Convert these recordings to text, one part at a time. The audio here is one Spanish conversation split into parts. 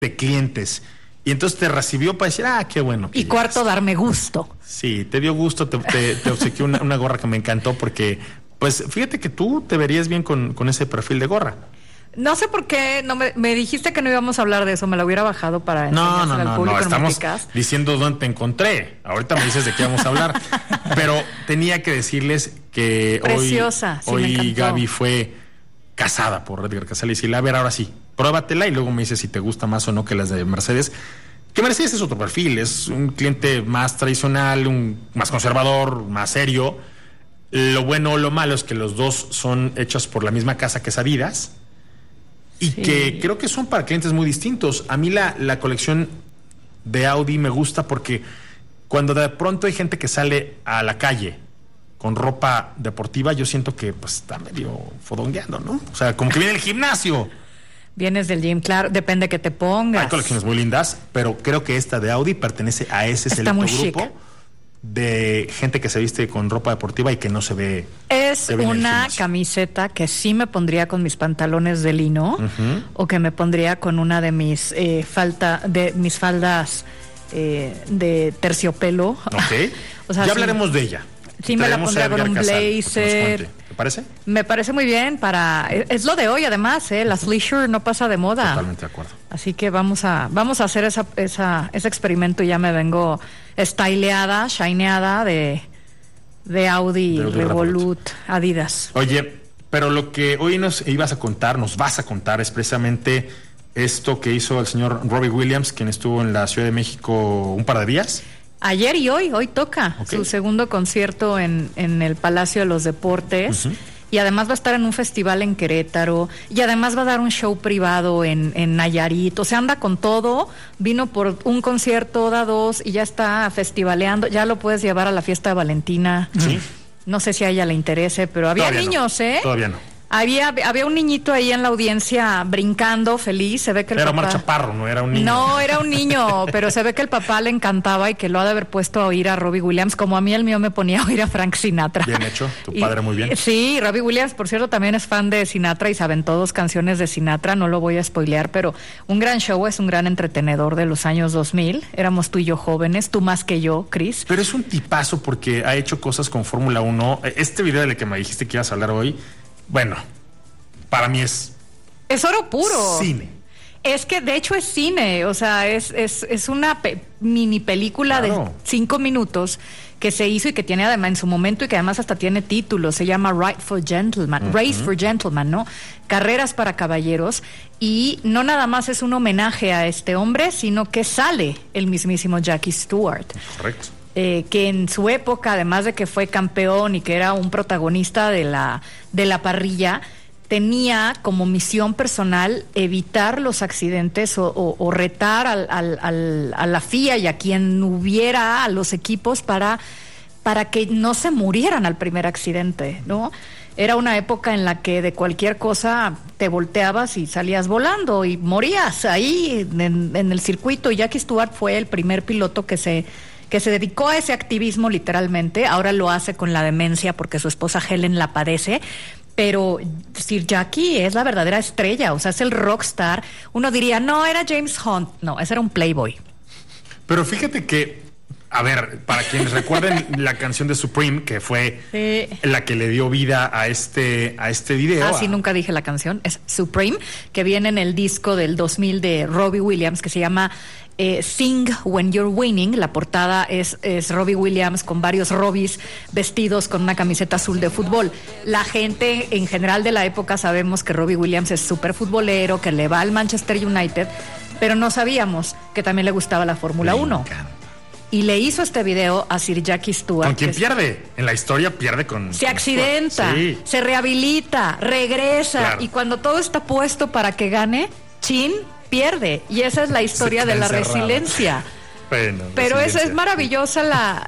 de clientes. Y entonces te recibió para decir, qué bueno. Y cuarto, darme gusto. Sí, te dio gusto, te obsequió una gorra que me encantó porque, pues, fíjate que tú te verías bien con ese perfil de gorra. No sé por qué, me dijiste que no íbamos a hablar de eso, me la hubiera bajado para enseñársela al público. No, estamos diciendo dónde te encontré. Ahorita me dices de qué vamos a hablar. Pero tenía que decirles que preciosa, hoy Gaby fue casada por Edgar Casale y decirle, a ver, ahora sí, pruébatela y luego me dices si te gusta más o no que las de Mercedes. Que Mercedes es otro perfil, es un cliente más tradicional, más conservador, más serio. Lo bueno o lo malo es que los dos son hechos por la misma casa que es Adidas y que creo que son para clientes muy distintos. A mí la colección de Audi me gusta porque cuando de pronto hay gente que sale a la calle con ropa deportiva, yo siento que pues está medio fodongueando, ¿no? O sea, como que viene del gimnasio. Vienes del gym, claro, depende que te pongas. Hay colecciones muy lindas, pero creo que esta de Audi pertenece a ese selecto grupo de gente que se viste con ropa deportiva y que no se ve. Es una camiseta que sí me pondría con mis pantalones de lino, o que me pondría con una de mis faldas de terciopelo. Ok. O sea, ya hablaremos de ella. Sí, me la pondría con un blazer. ¿Te parece? Me parece muy bien es lo de hoy además, las leisure no pasa de moda. Totalmente de acuerdo. Así que vamos a hacer ese experimento y ya me vengo styleada, shineada de Audi Revolut Adidas. Oye, pero lo que hoy nos vas a contar es precisamente esto que hizo el señor Robbie Williams, quien estuvo en la Ciudad de México un par de días. Ayer y hoy toca su segundo concierto en el Palacio de los Deportes. Y además va a estar en un festival en Querétaro. Y además va a dar un show privado en Nayarit. O sea, anda con todo. Vino por un concierto, da dos y ya está festivaleando. Ya lo puedes llevar a la fiesta de Valentina. Sí. No sé si a ella le interese, pero había niños, Todavía no. Había un niñito ahí en la audiencia brincando, feliz. Se ve que el papá... Era Omar Chaparro, no era un niño. No, era un niño, pero se ve que el papá le encantaba y que lo ha de haber puesto a oír a Robbie Williams, como a mí el mío me ponía a oír a Frank Sinatra. Bien hecho, tu padre muy bien. Sí, Robbie Williams, por cierto, también es fan de Sinatra y se aventó 2 canciones de Sinatra, no lo voy a spoilear, pero un gran show, es un gran entretenedor de los años 2000. Éramos tú y yo jóvenes, tú más que yo, Chris. Pero es un tipazo porque ha hecho cosas con Fórmula 1. Este video del que me dijiste que ibas a hablar hoy, bueno... Para mí es oro puro. Cine. Es que de hecho es cine, o sea, es una mini película de 5 minutos que se hizo y que tiene además en su momento y que además hasta tiene título, se llama Race for Gentlemen, ¿no? Carreras para caballeros, y no nada más es un homenaje a este hombre, sino que sale el mismísimo Jackie Stewart. Correcto. Que en su época, además de que fue campeón y que era un protagonista de la parrilla, tenía como misión personal evitar los accidentes o retar a la FIA y a quien hubiera, a los equipos, para que no se murieran al primer accidente, ¿no? Era una época en la que de cualquier cosa te volteabas y salías volando y morías ahí en el circuito. Y Jackie Stewart fue el primer piloto que se dedicó a ese activismo literalmente. Ahora lo hace con la demencia porque su esposa Helen la padece. Pero Sir Jackie es la verdadera estrella, o sea, es el rockstar. Uno diría, no, era James Hunt. No, ese era un playboy. Pero fíjate que, a ver, para quienes recuerden la canción de Supreme, que fue la que le dio vida a este video. Sí, nunca dije la canción, es Supreme, que viene en el disco del 2000 de Robbie Williams, que se llama Sing When You're Winning. La portada es Robbie Williams con varios Robbies vestidos con una camiseta azul de fútbol. La gente en general de la época sabemos que Robbie Williams es súper futbolero, que le va al Manchester United, pero no sabíamos que también le gustaba la Fórmula 1. Y le hizo este video a Sir Jackie Stewart. ¿Con quién pierde? En la historia pierde con... Se accidenta, se rehabilita, regresa, claro. Y cuando todo está puesto para que gane, chin, pierde. Y esa es la historia de la resiliencia. Bueno, pero es maravillosa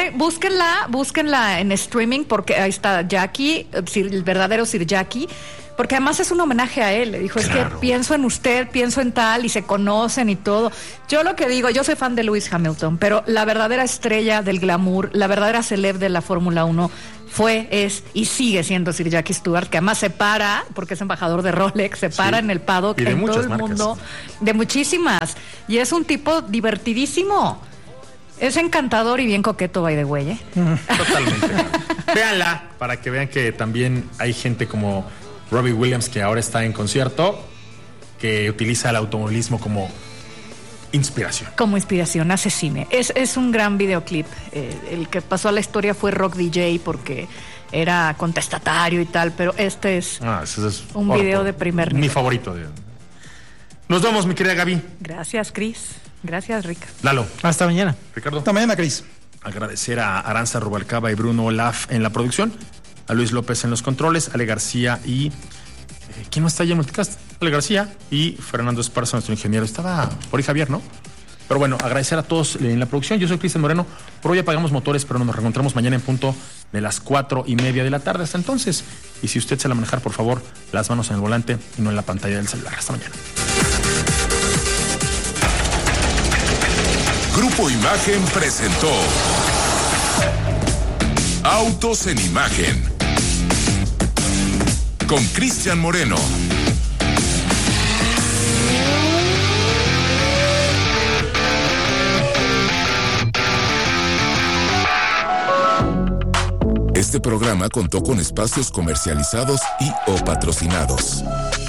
búsquenla en streaming, porque ahí está Jackie, el verdadero Sir Jackie, Porque además es un homenaje a él. Le dijo, Claro. es que pienso en usted, pienso en tal, y se conocen y todo. Yo lo que digo, yo soy fan de Lewis Hamilton, pero la verdadera estrella del glamour, la verdadera celeb de la Fórmula 1 fue, es y sigue siendo Sir Jackie Stewart, que además se para, porque es embajador de Rolex, se para en el paddock, y de en todo muchas el marcas. mundo, de muchísimas. Y es un tipo divertidísimo. Es encantador y bien coqueto, by the way, ¿eh? Totalmente. Véanla para que vean que también hay gente como Robbie Williams, que ahora está en concierto, que utiliza el automovilismo como inspiración. Como inspiración, hace cine. Es un gran videoclip. El que pasó a la historia fue Rock DJ porque era contestatario y tal, pero este es Ese es un video de primer nivel. Mi favorito. Nos vemos, mi querida Gaby. Gracias, Cris. Gracias, Rick. Lalo. Hasta mañana. Ricardo. Hasta mañana, Cris. Agradecer a Aranza Rubalcaba y Bruno Olaf en la producción, a Luis López en los controles, Ale García y... ¿quién no está allá en Multicast? Ale García y Fernando Esparza, nuestro ingeniero. Estaba por ahí Javier, ¿no? Pero bueno, agradecer a todos en la producción. Yo soy Cristian Moreno. Por hoy apagamos motores, pero nos reencontramos mañana en punto de las 4:30 de la tarde. Hasta entonces. Y si usted se la manejar, por favor, las manos en el volante y no en la pantalla del celular. Hasta mañana. Grupo Imagen presentó Autos en Imagen con Cristian Moreno. Este programa contó con espacios comercializados y o patrocinados.